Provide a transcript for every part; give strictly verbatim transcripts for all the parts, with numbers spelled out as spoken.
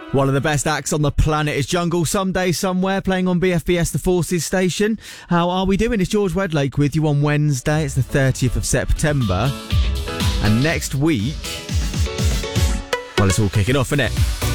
One of the best acts on the planet is Jungle Someday Somewhere, playing on B F B S The Forces station. How are we doing? It's George Wedlake with you on Wednesday. It's the thirtieth of September. And next week, well, it's all kicking off, isn't it?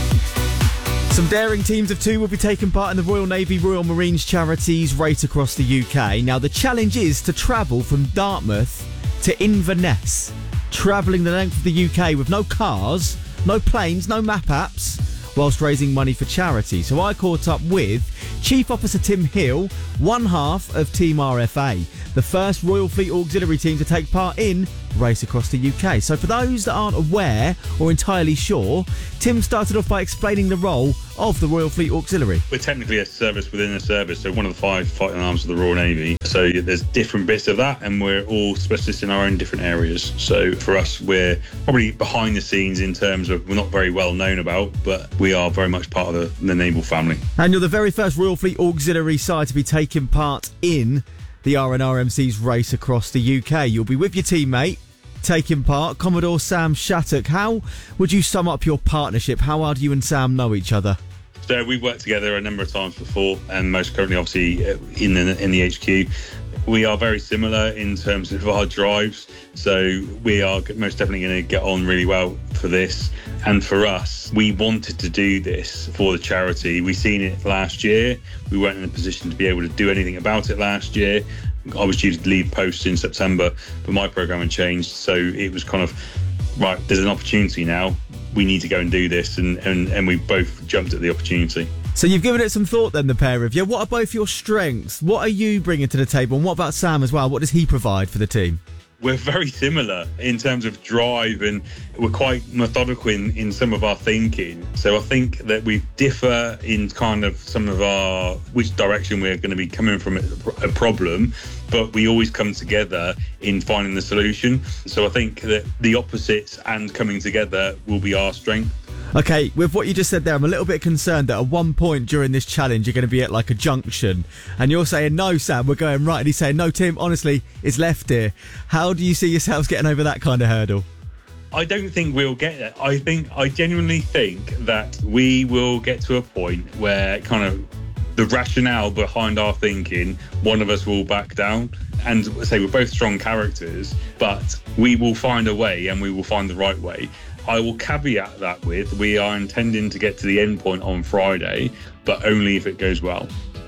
Some daring teams of two will be taking part in the Royal Navy Royal Marines Charities race across the U K. Now, the challenge is to travel from Dartmouth to Inverness, travelling the length of the U K with no cars, no planes, no map apps, whilst raising money for charity. So I caught up with Chief Officer Tim Hill, one half of Team R F A, the first Royal Fleet Auxiliary team to take part in race across the U K. So for those that aren't aware or entirely sure, Tim started off by explaining the role of the Royal Fleet Auxiliary. We're technically a service within a service, so one of the five fighting arms of the Royal Navy. So there's different bits of that, and we're all specialists in our own different areas. So for us, we're probably behind the scenes in terms of we're not very well known about, but we are very much part of the, the naval family. And you're the very first Royal Fleet Auxiliary side to be taking part in the R N R M C's race across the U K. You'll be with your teammate taking part, Commodore Sam Shattuck. How would you sum up your partnership? How well do you and Sam know each other? So we've worked together a number of times before, and most currently, obviously, in the, in the H Q. We are very similar in terms of our drives, so we are most definitely going to get on really well for this. And for us, we wanted to do this for the charity. We seen it last year. We weren't in a position to be able to do anything about it last year. I was due to leave post in September, but my programme had changed, so it was kind of, right, there's an opportunity now. We need to go and do this, and, and, and we both jumped at the opportunity. So you've given it some thought then, the pair of you. What are both your strengths? What are you bringing to the table? And what about Sam as well? What does he provide for the team? We're very similar in terms of drive, and we're quite methodical in, in some of our thinking. So I think that we differ in kind of some of our, which direction we're going to be coming from a problem, but we always come together in finding the solution. So I think that the opposites and coming together will be our strength. Okay, with what you just said there, I'm a little bit concerned that at one point during this challenge you're going to be at like a junction and you're saying, no, Sam, we're going right. And he's saying, no, Tim, honestly, it's left here. How do you see yourselves getting over that kind of hurdle? I don't think we'll get it. I think, I genuinely think that we will get to a point where kind of the rationale behind our thinking, one of us will back down. And say we're both strong characters, but we will find a way and we will find the right way. I will caveat that with, we are intending to get to the end point on Friday, but only if it goes well.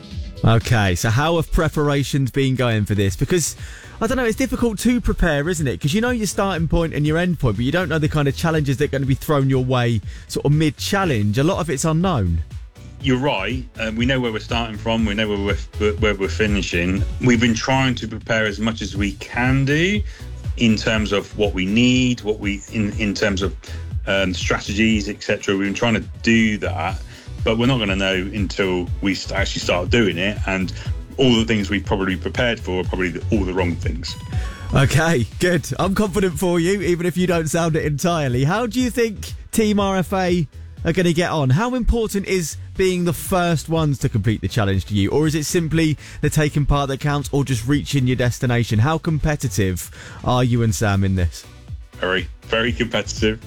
Okay, so how have preparations been going for this? Because, I don't know, it's difficult to prepare, isn't it? Because you know your starting point and your end point, but you don't know the kind of challenges that are going to be thrown your way sort of mid-challenge. A lot of it's unknown. You're right. Um, we know where we're starting from. We know where we're, where we're finishing. We've been trying to prepare as much as we can do in terms of what we need, what we in, in terms of um, strategies, et cetera. We've been trying to do that, but we're not going to know until we actually start doing it. And all the things we've probably prepared for are probably the, all the wrong things. Okay, good. I'm confident for you, even if you don't sound it entirely. How do you think Team R F A are going to get on? How important is being the first ones to complete the challenge to you? Or is it simply the taking part that counts, or just reaching your destination? How competitive are you and Sam in this? Very, very competitive.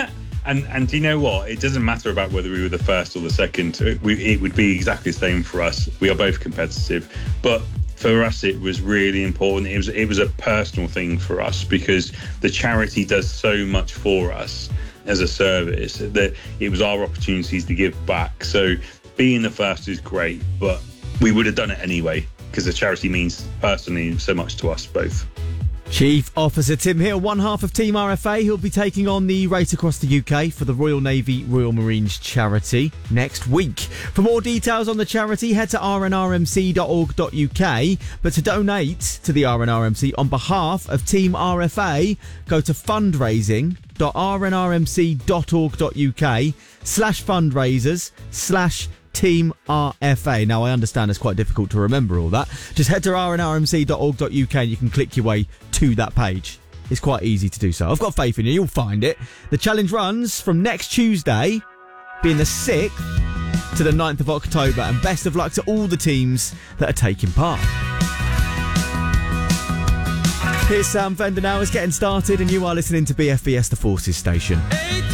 and and do you know what? It doesn't matter about whether we were the first or the second. It, we, it would be exactly the same for us. We are both competitive. But for us, it was really important. It was, it was a personal thing for us because the charity does so much for us as a service that it was our opportunities to give back. So being the first is great, but we would have done it anyway because the charity means personally so much to us both. Chief Officer Tim Hill, one half of Team R F A, he'll be taking on the race across the U K for the Royal Navy Royal Marines charity next week. For more details on the charity, head to r n r m c dot org dot u k. But to donate to the R N R M C on behalf of Team R F A, go to fundraising dot r n r m c dot org dot u k slash fundraisers slash Team R F A. Now, I understand it's quite difficult to remember all that. Just head to r n r m c dot org dot u k and you can click your way to that page. It's quite easy to do so. I've got faith in you. You'll find it. The challenge runs from next Tuesday, being the sixth, to the ninth of October. And best of luck to all the teams that are taking part. Here's Sam Fender now. It's getting started and you are listening to B F B S The Forces station.